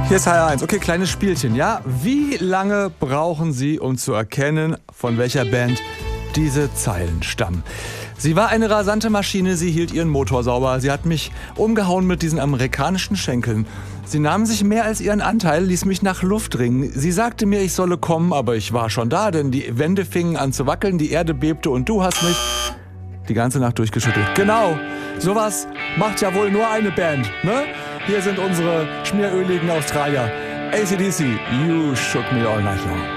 Hier ist HR1. Okay, kleines Spielchen, ja? Wie lange brauchen Sie, um zu erkennen, von welcher Band diese Zeilen stammen? Sie war eine rasante Maschine, sie hielt ihren Motor sauber. Sie hat mich umgehauen mit diesen amerikanischen Schenkeln. Sie nahm sich mehr als ihren Anteil, ließ mich nach Luft ringen. Sie sagte mir, ich solle kommen, aber ich war schon da, denn die Wände fingen an zu wackeln, die Erde bebte und du hast mich die ganze Nacht durchgeschüttelt. Genau, sowas macht ja wohl nur eine Band, ne? Hier sind unsere schmieröligen Australier. AC/DC, You Shook Me All Night Long.